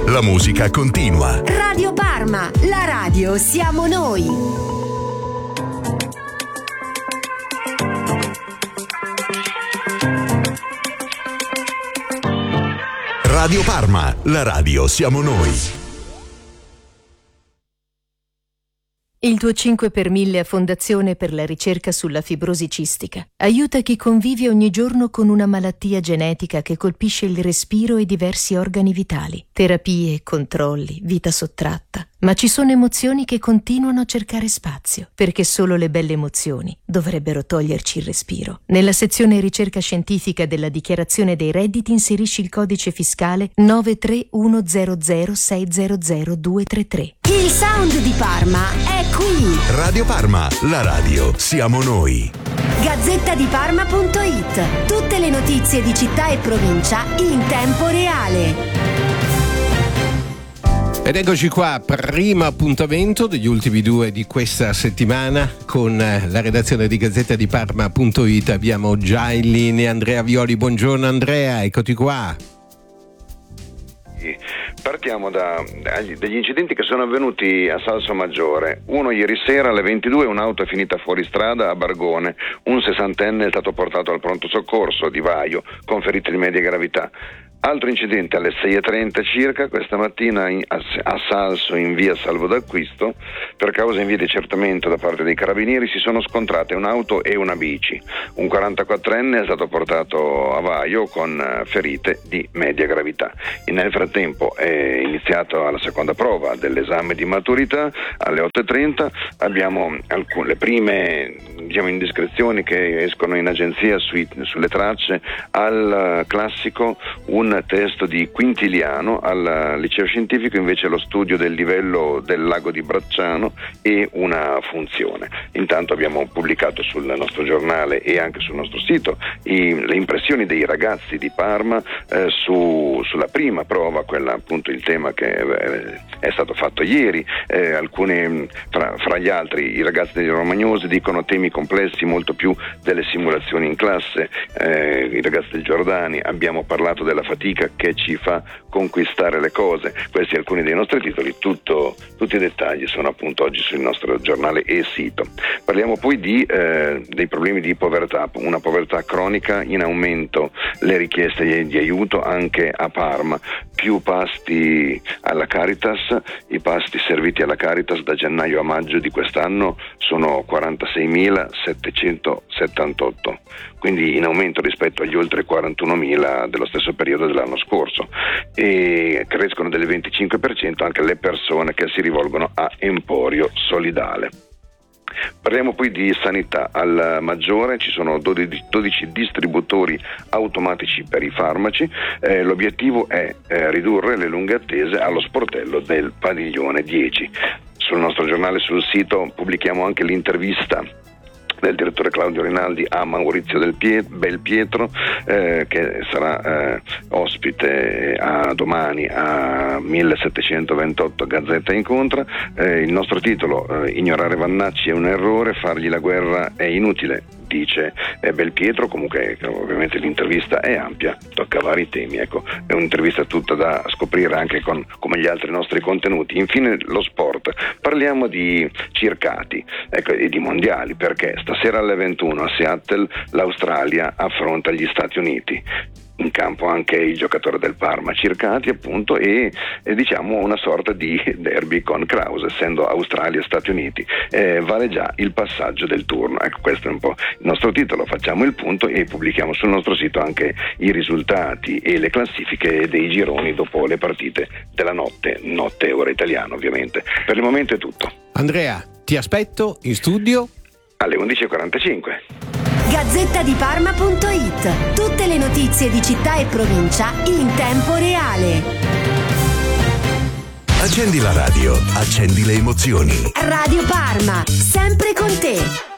La musica continua. Radio Parma, la radio siamo noi. Radio Parma, la radio siamo noi. Il tuo 5 per 1000 a Fondazione per la ricerca sulla fibrosi cistica aiuta chi convive ogni giorno con una malattia genetica che colpisce il respiro e diversi organi vitali. Terapie, controlli, vita sottratta. Ma ci sono emozioni che continuano a cercare spazio, perché solo le belle emozioni dovrebbero toglierci il respiro. Nella sezione ricerca scientifica della dichiarazione dei redditi inserisci il codice fiscale 93100600233. Il sound di Parma è qui. Radio Parma, la radio siamo noi. Gazzettadiparma.it. Tutte le notizie di città e provincia in tempo reale. Ed eccoci qua, primo appuntamento degli ultimi due di questa settimana con la redazione di Gazzettadiparma.it. Abbiamo già in linea Andrea Violi. Buongiorno Andrea, eccoti qua. Partiamo dagli incidenti che sono avvenuti a Salsomaggiore. Uno ieri sera alle 22, un'auto è finita fuori strada a Bargone, un 60enne è stato portato al pronto soccorso di Vaio con ferite di media gravità. Altro incidente alle 6:30 circa questa mattina a Salso in via Salvo d'Acquisto, per causa in via di accertamento da parte dei carabinieri si sono scontrate un'auto e una bici. Un 44enne è stato portato a Vaio con ferite di media gravità. Nel frattempo è iniziata la seconda prova dell'esame di maturità alle 8:30. Abbiamo le prime indiscrezioni che escono in agenzia sulle tracce al classico, un testo di Quintiliano, al liceo scientifico invece lo studio del livello del lago di Bracciano e una funzione. Intanto abbiamo pubblicato sul nostro giornale e anche sul nostro sito le impressioni dei ragazzi di Parma sulla prima prova, quella appunto il tema che è stato fatto ieri. Alcuni fra gli altri i ragazzi dei Romagnosi dicono temi complessi molto più delle simulazioni in classe. I ragazzi del Giordani, abbiamo parlato della fatica che ci fa conquistare le cose. Questi alcuni dei nostri titoli, tutti i dettagli sono appunto oggi sul nostro giornale e sito. Parliamo poi dei problemi di povertà, una povertà cronica, in aumento le richieste di aiuto anche a Parma, più pasti alla Caritas. I pasti serviti alla Caritas da gennaio a maggio di quest'anno sono 46.778, quindi in aumento rispetto agli oltre 41.000 dello stesso periodo dell'anno scorso, e crescono del 25% anche le persone che si rivolgono a Emporio Solidale. Parliamo poi di sanità. Al Maggiore ci sono 12 distributori automatici per i farmaci. L'obiettivo è ridurre le lunghe attese allo sportello del padiglione 10. Sul nostro giornale, sul sito, pubblichiamo anche l'intervista del direttore Claudio Rinaldi a Maurizio Belpietro, che sarà ospite domani a 1728 Gazzetta Incontra. Il nostro titolo: ignorare Vannacci è un errore, fargli la guerra è inutile, dice Belpietro. Comunque ovviamente l'intervista è ampia, tocca vari temi, ecco, è un'intervista tutta da scoprire anche come gli altri nostri contenuti. Infine lo sport, parliamo di circati, ecco, e di mondiali, perché stasera alle 21 a Seattle l'Australia affronta gli Stati Uniti. In campo anche il giocatore del Parma, Circati appunto, e diciamo una sorta di derby con Krause, essendo Australia e Stati Uniti. Vale già il passaggio del turno. Ecco, questo è un po' il nostro titolo, facciamo il punto e pubblichiamo sul nostro sito anche i risultati e le classifiche dei gironi dopo le partite della notte ora italiana ovviamente. Per il momento è tutto. Andrea, ti aspetto in studio alle 11:45. Gazzettadiparma.it. Tutte le notizie di città e provincia in tempo reale. Accendi la radio, accendi le emozioni. Radio Parma, sempre con te.